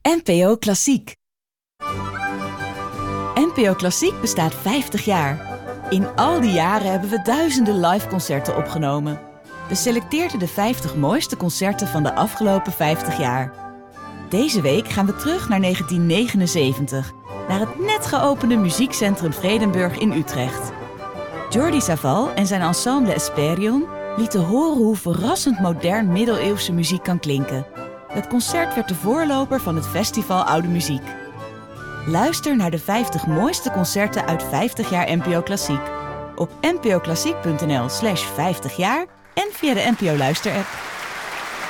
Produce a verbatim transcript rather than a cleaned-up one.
N P O Klassiek. N P O Klassiek bestaat vijftig jaar. In al die jaren hebben we duizenden liveconcerten opgenomen. We selecteerden de vijftig mooiste concerten van de afgelopen vijftig jaar. Deze week gaan we terug naar negentien negenenzeventig, naar het net geopende muziekcentrum Vredenburg in Utrecht. Jordi Savall en zijn ensemble Esperion lieten horen hoe verrassend modern middeleeuwse muziek kan klinken. Het concert werd de voorloper van het festival Oude Muziek. Luister naar de vijftig mooiste concerten uit vijftig jaar N P O Klassiek. Op n p o klassiek punt n l slash vijftig jaar en via de N P O Luister-app.